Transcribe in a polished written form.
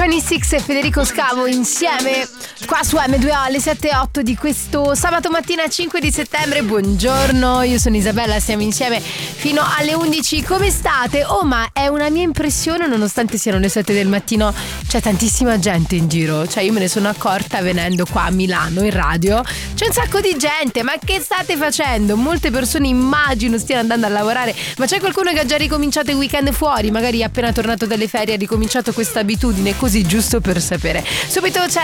26 e Federico Scavo insieme qua su M2O alle 7:08 di questo sabato mattina 5 di settembre. Buongiorno, io sono Isabella, siamo insieme fino alle 11. Come state? Oh, ma è una mia impressione, nonostante siano le 7 del mattino, c'è tantissima gente in giro. Cioè, io me ne sono accorta venendo qua a Milano in radio. C'è un sacco di gente, ma che state facendo? Molte persone immagino stiano andando a lavorare, ma c'è qualcuno che ha già ricominciato il weekend fuori, magari appena tornato dalle ferie ha ricominciato questa abitudine, così giusto per sapere. Subito c'è